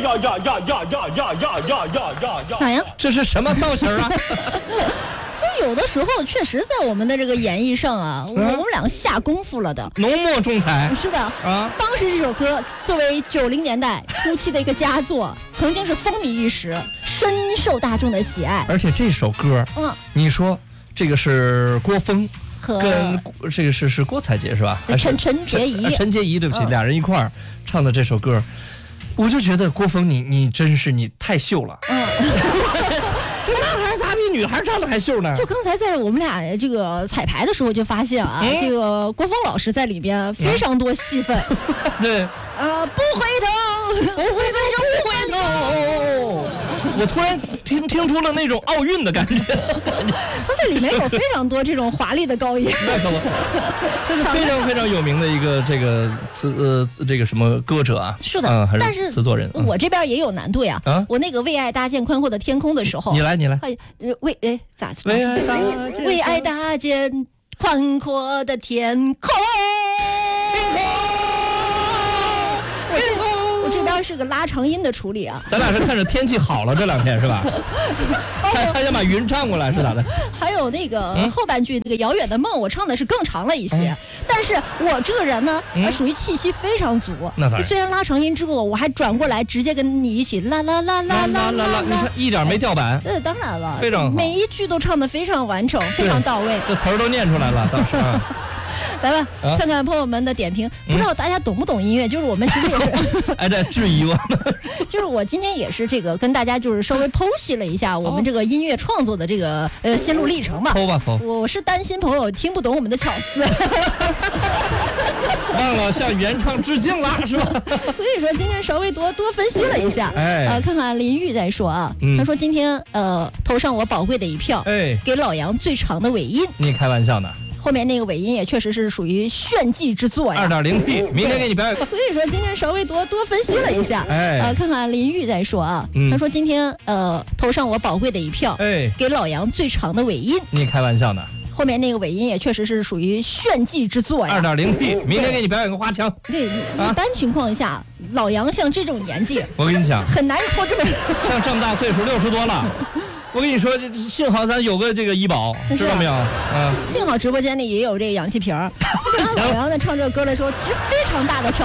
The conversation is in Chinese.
咋样？ 这是什么造型啊？ 就有的时候确实在我们的这个演绎上啊，我们俩下功夫了的， 浓墨重彩。 是的啊， 当时这首歌作为90年代初期的一个佳作，曾经是风靡一时，深受大众的喜爱。 而且这首歌，你说这个是郭峰和跟这个是郭采洁是吧？ 陈洁仪， 陈洁仪，对不起，俩人一块儿唱的这首歌，我就觉得郭峰你真是你太秀了。这男孩咋比女孩长得还秀呢？ 就刚才在我们俩这个彩排的时候就发现啊，这个郭峰老师在里边非常多戏份。 对， 不回头，不回头，不回头。 我突然听出了那种奥运的感觉。 他在里面有非常多这种华丽的高音。 那可不，他是非常非常有名的一个这个这个什么歌者啊。 是的，但是词作人， 我这边也有难度呀。我那个为爱搭建宽阔的天空的时候， 你来。 咋？为爱搭建宽阔的天空。我这边是个拉长音的处理啊。 咱俩是看着天气好了这2天是吧？还想把云唱过来是咋的？ 还有那个后半句那个遥远的梦，我唱的是更长了一些。但是我这个人呢，属于气息非常足。 那当然。 虽然拉长音之后，我还转过来直接跟你一起啦啦啦啦啦啦。 你看一点没掉板。 当然了， 非常好， 每一句都唱得非常完整，非常到位。 这词儿都念出来了，当时啊。 来吧，看看朋友们的点评，不知道大家懂不懂音乐？就是我们其实还在质疑我们。 就是我今天也是这个跟大家就是稍微剖析了一下我们这个音乐创作的这个心路历程嘛。 剖吧剖。 我是担心朋友听不懂我们的巧思。 忘了向原唱致敬了，是吧？ 所以说今天稍微多分析了一下。看看林玉在说啊，他说今天投上我宝贵的一票，给老杨最长的尾音。 你开玩笑呢？ 后面那个尾音也确实是属于炫技之作呀。 2.0T， 明天给你表演。 所以说今天稍微多分析了一下。看看林玉在说啊，他说今天投上我宝贵的一票，给老杨最长的尾音。 你开玩笑呢？ 后面那个尾音也确实是属于炫技之作呀。 2.0T， 明天给你表演个花腔。 对，一般情况下，老杨像这种年纪， 我跟你讲， 很难拖这么像这么大岁数，60多了。我跟你说，幸好咱有个这个医保，知道没有？ 幸好直播间里也有这个氧气瓶儿。老杨在唱这个歌的时候，其实非常大的挑